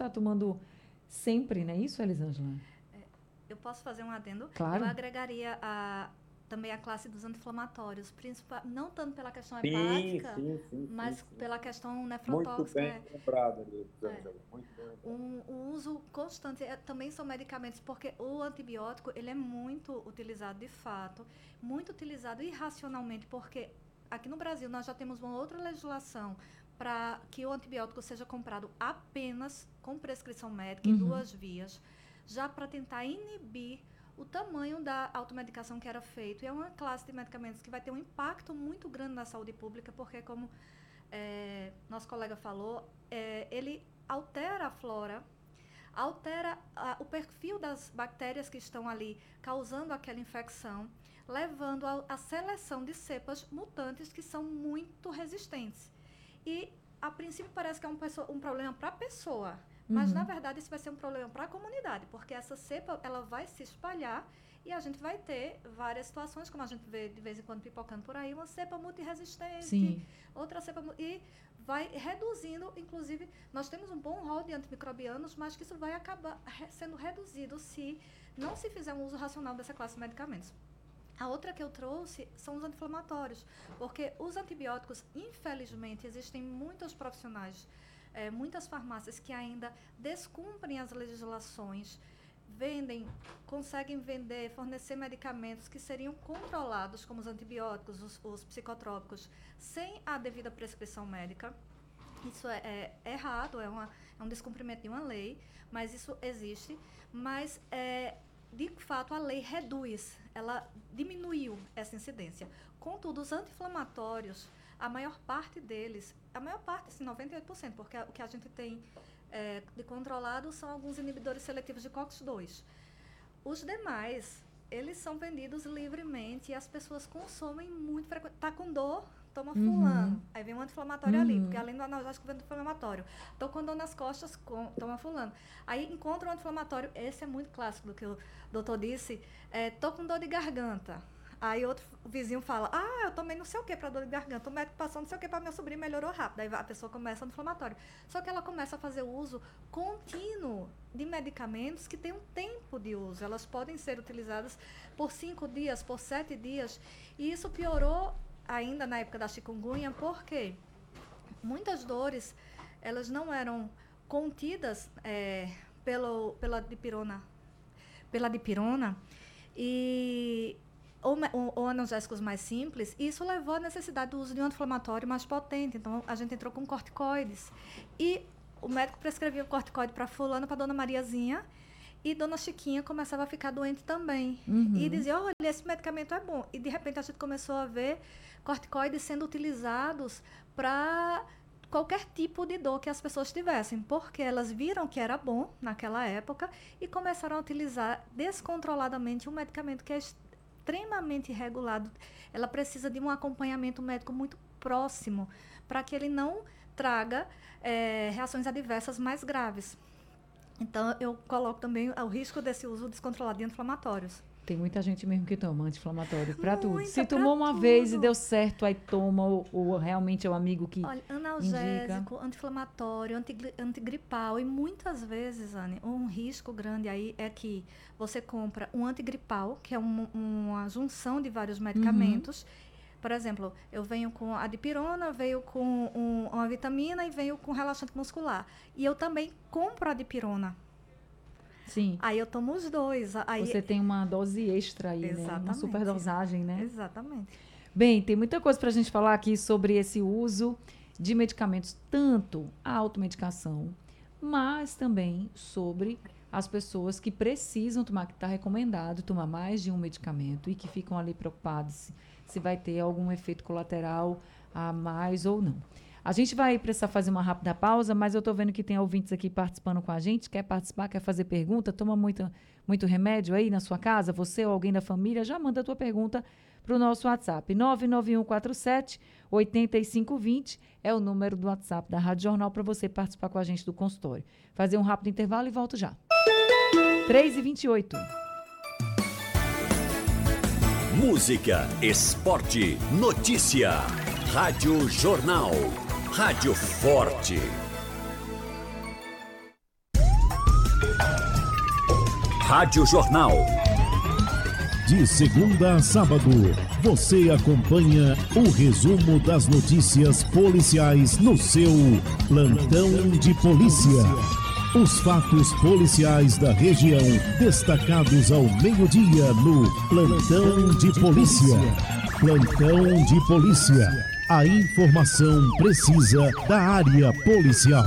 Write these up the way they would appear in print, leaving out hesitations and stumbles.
estar tomando sempre, não é isso, Elisângela? Eu posso fazer um adendo? Claro. Eu agregaria também a classe dos anti-inflamatórios, não tanto pela questão Sim, hepática, sim, mas sim. pela questão Muito nefrotóxica. bem lembrado, Elisângela. Muito bem lembrado. O uso constante também são medicamentos, porque o antibiótico ele é muito utilizado de fato, muito utilizado irracionalmente, porque aqui no Brasil nós já temos uma outra legislação para que o antibiótico seja comprado apenas com prescrição médica em 2 vias, já para tentar inibir o tamanho da automedicação que era feito. E é uma classe de medicamentos que vai ter um impacto muito grande na saúde pública, porque, como nosso colega falou, ele altera a flora, altera o perfil das bactérias que estão ali causando aquela infecção, levando à seleção de cepas mutantes que são muito resistentes. E, a princípio, parece que é um problema para a pessoa, mas, na verdade, isso vai ser um problema para a comunidade, porque essa cepa ela vai se espalhar e a gente vai ter várias situações, como a gente vê de vez em quando pipocando por aí, uma cepa multiresistente, Sim. outra cepa... E vai reduzindo, inclusive, nós temos um bom rol de antimicrobianos, mas que isso vai acabar sendo reduzido se não se fizer um uso racional dessa classe de medicamentos. A outra que eu trouxe são os anti-inflamatórios, porque os antibióticos, infelizmente, existem muitos profissionais, muitas farmácias que ainda descumprem as legislações, conseguem vender, fornecer medicamentos que seriam controlados, como os antibióticos, os psicotrópicos, sem a devida prescrição médica. Isso é errado, é um descumprimento de uma lei, mas isso existe. Mas, de fato, a lei reduz, ela diminuiu essa incidência. Contudo, os anti-inflamatórios, a maior parte deles, assim, 98%, porque o que a gente tem de controlado são alguns inibidores seletivos de COX-2. Os demais, eles são vendidos livremente e as pessoas consomem muito frequentemente. Está com dor, toma fulano. Aí vem um anti-inflamatório ali, porque além do analgésico vem anti-inflamatório. Estou com dor nas costas, toma fulano. Aí encontra um anti-inflamatório, esse é muito clássico do que o doutor disse, estou com dor de garganta. Aí outro vizinho fala, eu tomei não sei o que para dor de garganta, o médico passou não sei o que para meu sobrinho, melhorou rápido. Aí a pessoa começa anti-inflamatório. Só que ela começa a fazer o uso contínuo de medicamentos que têm um tempo de uso. Elas podem ser utilizadas por 5 dias, por 7 dias. E isso piorou ainda na época da chikungunya, porque muitas dores, elas não eram contidas pela dipirona ou analgésicos mais simples, e isso levou à necessidade do uso de um anti-inflamatório mais potente. Então, a gente entrou com corticoides. E o médico prescrevia o corticoide para fulano, para dona Mariazinha, e dona Chiquinha começava a ficar doente também. E dizia, olha, esse medicamento é bom. E, de repente, a gente começou a ver corticoides sendo utilizados para qualquer tipo de dor que as pessoas tivessem, porque elas viram que era bom naquela época e começaram a utilizar descontroladamente um medicamento que é extremamente regulado. Ela precisa de um acompanhamento médico muito próximo para que ele não traga reações adversas mais graves. Então, eu coloco também o risco desse uso descontrolado de anti-inflamatórios. Tem muita gente mesmo que toma anti-inflamatório para tudo. Se pra tomou uma tudo. vez e deu certo, aí toma, ou realmente é o amigo que Olha, analgésico, indica. Anti-inflamatório, antigripal. E muitas vezes, Anne, um risco grande aí é que você compra um antigripal, que é uma junção de vários medicamentos. Por exemplo, eu venho com a dipirona, venho com uma vitamina e venho com relaxante muscular. E eu também compro a dipirona. Sim. Aí eu tomo os dois. Aí... Você tem uma dose extra aí, né? Uma superdosagem, né? Exatamente. Bem, tem muita coisa para a gente falar aqui sobre esse uso de medicamentos, tanto a automedicação, mas também sobre as pessoas que precisam tomar, que está recomendado tomar mais de um medicamento e que ficam ali preocupados se vai ter algum efeito colateral a mais ou não. A gente vai precisar fazer uma rápida pausa, mas eu estou vendo que tem ouvintes aqui participando com a gente. Quer participar, quer fazer pergunta? Toma muito remédio aí na sua casa? Você ou alguém da família? Já manda a tua pergunta para o nosso WhatsApp. 99147-8520 é o número do WhatsApp da Rádio Jornal para você participar com a gente do consultório. Fazer um rápido intervalo e volto já. 3h28. Música, esporte, notícia. Rádio Jornal. Rádio Forte. Rádio Jornal. De segunda a sábado, você acompanha o resumo das notícias policiais no seu Plantão de Polícia. Os fatos policiais da região, destacados ao meio-dia no Plantão de Polícia. Plantão de Polícia. A informação precisa da área policial.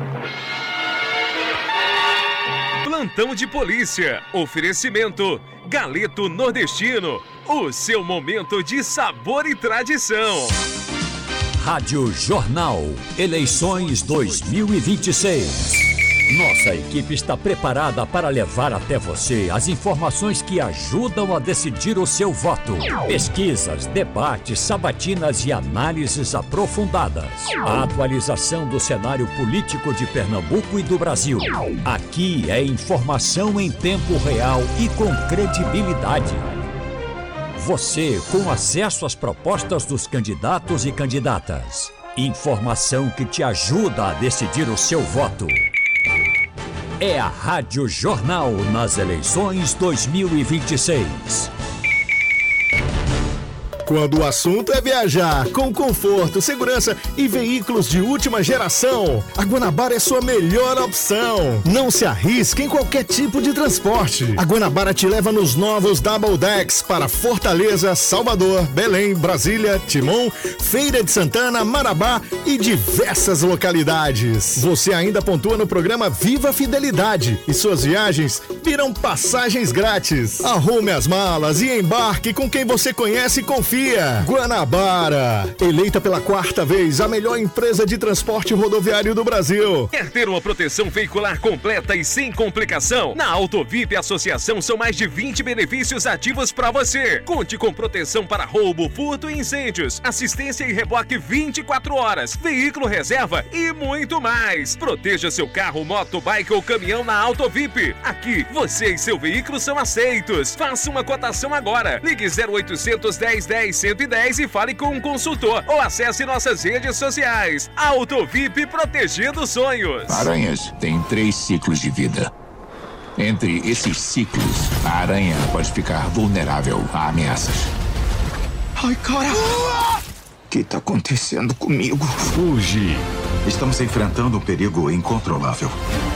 Plantão de Polícia. Oferecimento Galeto Nordestino. O seu momento de sabor e tradição. Rádio Jornal. Eleições 2026. Nossa equipe está preparada para levar até você as informações que ajudam a decidir o seu voto. Pesquisas, debates, sabatinas e análises aprofundadas. A atualização do cenário político de Pernambuco e do Brasil. Aqui é informação em tempo real e com credibilidade. Você com acesso às propostas dos candidatos e candidatas. Informação que te ajuda a decidir o seu voto. É a Rádio Jornal nas eleições 2026. Quando o assunto é viajar com conforto, segurança e veículos de última geração, a Guanabara é sua melhor opção. Não se arrisque em qualquer tipo de transporte. A Guanabara te leva nos novos Double Decks para Fortaleza, Salvador, Belém, Brasília, Timon, Feira de Santana, Marabá e diversas localidades. Você ainda pontua no programa Viva Fidelidade e suas viagens viram passagens grátis. Arrume as malas e embarque com quem você conhece e confia. Guanabara, eleita pela 4ª vez a melhor empresa de transporte rodoviário do Brasil. Quer ter uma proteção veicular completa e sem complicação? Na Autovip Associação são mais de 20 benefícios ativos para você. Conte com proteção para roubo, furto e incêndios, assistência e reboque 24 horas, veículo reserva e muito mais. Proteja seu carro, moto, bike ou caminhão na Autovip. Aqui, você e seu veículo são aceitos. Faça uma cotação agora. Ligue 0800 1010 110 e fale com um consultor ou acesse nossas redes sociais. Autovip, protegendo sonhos. Aranhas têm 3 ciclos de vida. Entre esses ciclos, a aranha pode ficar vulnerável a ameaças. Ai, cara! O que está acontecendo comigo? Hoje, estamos enfrentando um perigo incontrolável.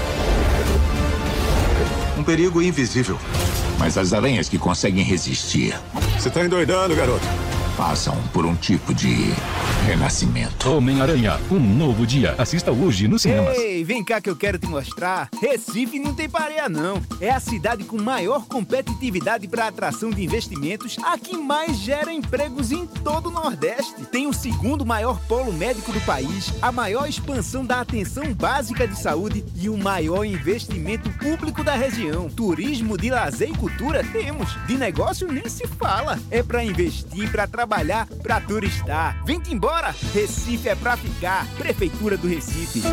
Um perigo invisível. Mas as aranhas que conseguem resistir... Você tá endoidando, garoto? Passam por um tipo de renascimento. Homem-Aranha, um novo dia. Assista hoje nos cinemas. Ei, vem cá que eu quero te mostrar. Recife não tem pareia, não. É a cidade com maior competitividade para atração de investimentos, a que mais gera empregos em todo o Nordeste. Tem o 2º maior polo médico do país, a maior expansão da atenção básica de saúde e o maior investimento público da região. Turismo de lazer e cultura temos. De negócio nem se fala. É para investir, para trabalhar, para turistar. Vem-te embora. Recife é pra ficar. Prefeitura do Recife.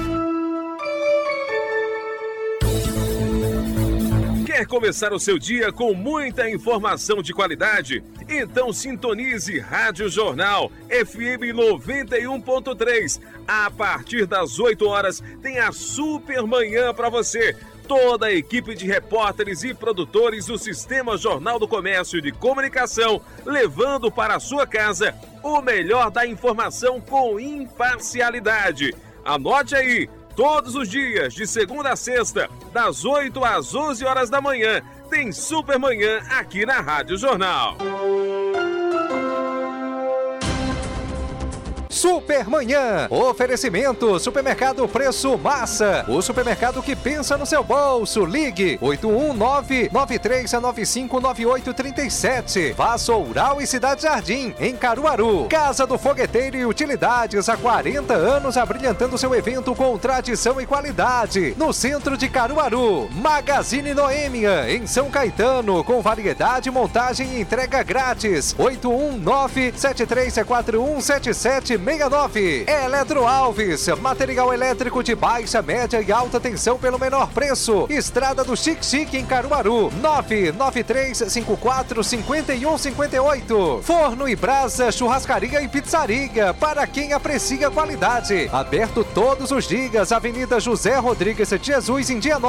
Quer começar o seu dia com muita informação de qualidade? Então sintonize Rádio Jornal FM 91.3. A partir das 8 horas tem a Super Manhã para você. Toda a equipe de repórteres e produtores do Sistema Jornal do Comércio de Comunicação, levando para a sua casa o melhor da informação com imparcialidade. Anote aí, todos os dias, de segunda a sexta, das 8 às 11 horas da manhã, tem Super Manhã aqui na Rádio Jornal. Supermanhã. Oferecimento Supermercado Preço Massa. O supermercado que pensa no seu bolso. Ligue 819-9395-9837. Vassoural e Cidade Jardim, em Caruaru. Casa do Fogueteiro e Utilidades, há 40 anos abrilhantando seu evento com tradição e qualidade. No centro de Caruaru. Magazine Noêmia, em São Caetano, com variedade, montagem e entrega grátis. 819-7341-7769. Eletro Alves, material elétrico de baixa, média e alta tensão pelo menor preço. Estrada do Xique em Caruaru. 993545158. Forno e Brasa, churrascaria e pizzaria, para quem aprecia qualidade. Aberto todos os dias. Avenida José Rodrigues de Jesus, em Indianópolis.